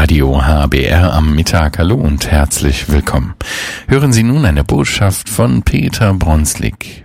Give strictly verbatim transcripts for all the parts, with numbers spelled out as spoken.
Radio H B R am Mittag. Hallo und herzlich willkommen. Hören Sie nun eine Botschaft von Peter Bronslik.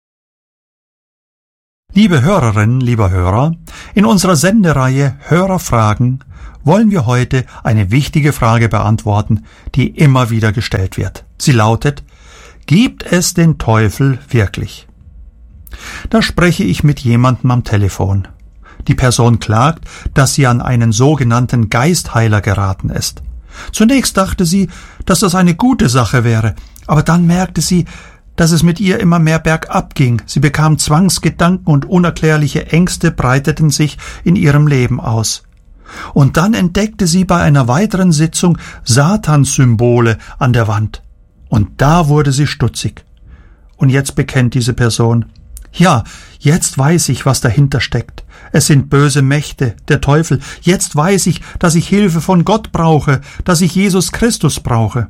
Liebe Hörerinnen, lieber Hörer, in unserer Sendereihe Hörerfragen wollen wir heute eine wichtige Frage beantworten, die immer wieder gestellt wird. Sie lautet: Gibt es den Teufel wirklich? Da spreche ich mit jemandem am Telefon. Die Person klagt, dass sie an einen sogenannten Geistheiler geraten ist. Zunächst dachte sie, dass das eine gute Sache wäre, aber dann merkte sie, dass es mit ihr immer mehr bergab ging. Sie bekam Zwangsgedanken und unerklärliche Ängste breiteten sich in ihrem Leben aus. Und dann entdeckte sie bei einer weiteren Sitzung Satanssymbole an der Wand. Und da wurde sie stutzig. Und jetzt bekennt diese Person: Ja, jetzt weiß ich, was dahinter steckt. Es sind böse Mächte, der Teufel. Jetzt weiß ich, dass ich Hilfe von Gott brauche, dass ich Jesus Christus brauche.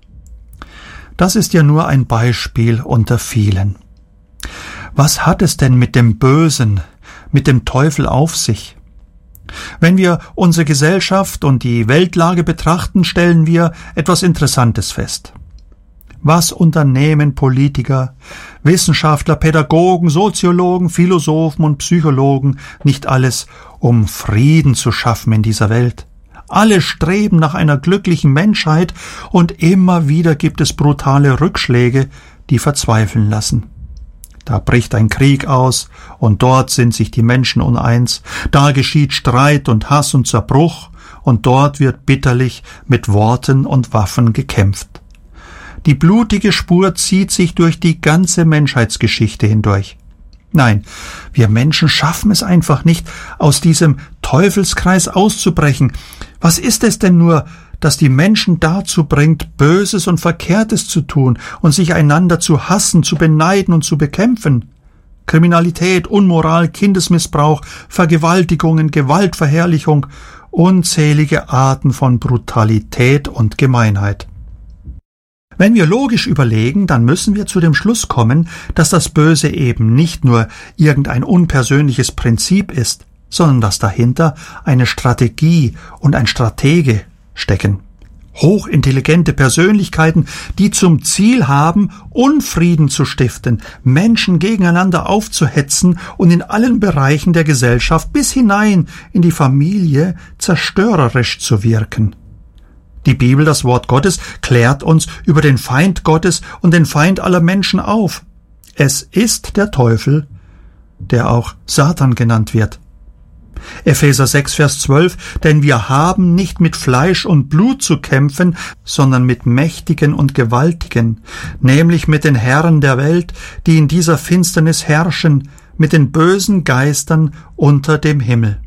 Das ist ja nur ein Beispiel unter vielen. Was hat es denn mit dem Bösen, mit dem Teufel auf sich? Wenn wir unsere Gesellschaft und die Weltlage betrachten, stellen wir etwas Interessantes fest. Was unternehmen Politiker, Wissenschaftler, Pädagogen, Soziologen, Philosophen und Psychologen nicht alles, um Frieden zu schaffen in dieser Welt? Alle streben nach einer glücklichen Menschheit und immer wieder gibt es brutale Rückschläge, die verzweifeln lassen. Da bricht ein Krieg aus und dort sind sich die Menschen uneins. Da geschieht Streit und Hass und Zerbruch und dort wird bitterlich mit Worten und Waffen gekämpft. Die blutige Spur zieht sich durch die ganze Menschheitsgeschichte hindurch. Nein, wir Menschen schaffen es einfach nicht, aus diesem Teufelskreis auszubrechen. Was ist es denn nur, das die Menschen dazu bringt, Böses und Verkehrtes zu tun und sich einander zu hassen, zu beneiden und zu bekämpfen? Kriminalität, Unmoral, Kindesmissbrauch, Vergewaltigungen, Gewaltverherrlichung, unzählige Arten von Brutalität und Gemeinheit. Wenn wir logisch überlegen, dann müssen wir zu dem Schluss kommen, dass das Böse eben nicht nur irgendein unpersönliches Prinzip ist, sondern dass dahinter eine Strategie und ein Stratege stecken. Hochintelligente Persönlichkeiten, die zum Ziel haben, Unfrieden zu stiften, Menschen gegeneinander aufzuhetzen und in allen Bereichen der Gesellschaft bis hinein in die Familie zerstörerisch zu wirken. Die Bibel, das Wort Gottes, klärt uns über den Feind Gottes und den Feind aller Menschen auf. Es ist der Teufel, der auch Satan genannt wird. Epheser sechs, Vers zwölf, denn wir haben nicht mit Fleisch und Blut zu kämpfen, sondern mit Mächtigen und Gewaltigen, nämlich mit den Herren der Welt, die in dieser Finsternis herrschen, mit den bösen Geistern unter dem Himmel.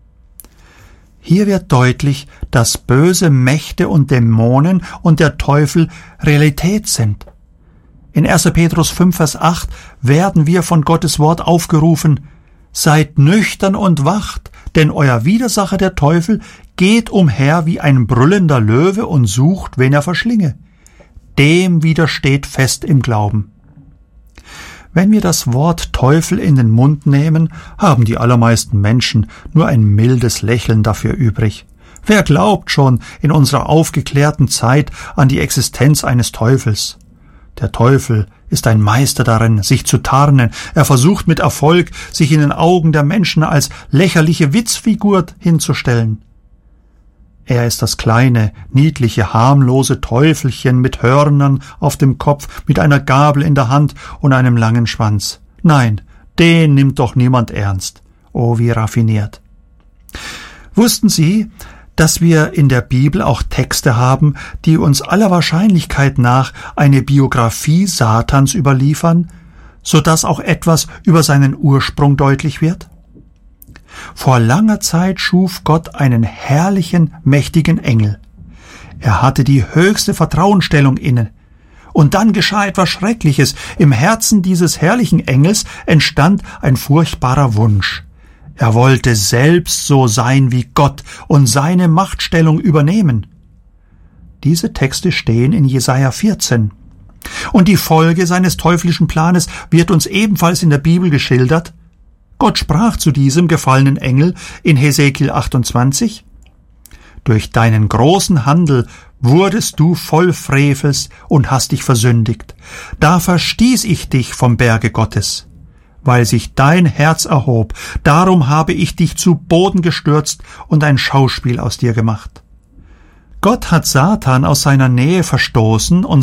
Hier wird deutlich, dass böse Mächte und Dämonen und der Teufel Realität sind. In erster Petrus fünf, Vers acht werden wir von Gottes Wort aufgerufen: Seid nüchtern und wacht, denn euer Widersacher der Teufel geht umher wie ein brüllender Löwe und sucht, wen er verschlinge. Dem widersteht fest im Glauben. Wenn wir das Wort Teufel in den Mund nehmen, haben die allermeisten Menschen nur ein mildes Lächeln dafür übrig. Wer glaubt schon in unserer aufgeklärten Zeit an die Existenz eines Teufels? Der Teufel ist ein Meister darin, sich zu tarnen. Er versucht mit Erfolg, sich in den Augen der Menschen als lächerliche Witzfigur hinzustellen. Er ist das kleine, niedliche, harmlose Teufelchen mit Hörnern auf dem Kopf, mit einer Gabel in der Hand und einem langen Schwanz. Nein, den nimmt doch niemand ernst. Oh, wie raffiniert. Wussten Sie, dass wir in der Bibel auch Texte haben, die uns aller Wahrscheinlichkeit nach eine Biografie Satans überliefern, so dass auch etwas über seinen Ursprung deutlich wird? Vor langer Zeit schuf Gott einen herrlichen, mächtigen Engel. Er hatte die höchste Vertrauensstellung inne. Und dann geschah etwas Schreckliches. Im Herzen dieses herrlichen Engels entstand ein furchtbarer Wunsch. Er wollte selbst so sein wie Gott und seine Machtstellung übernehmen. Diese Texte stehen in Jesaja vierzehn. Und die Folge seines teuflischen Planes wird uns ebenfalls in der Bibel geschildert. Gott sprach zu diesem gefallenen Engel in Hesekiel achtundzwanzig: Durch deinen großen Handel wurdest du voll Frevels und hast dich versündigt. Da verstieß ich dich vom Berge Gottes. Weil sich dein Herz erhob, darum habe ich dich zu Boden gestürzt und ein Schauspiel aus dir gemacht. Gott hat Satan aus seiner Nähe verstoßen und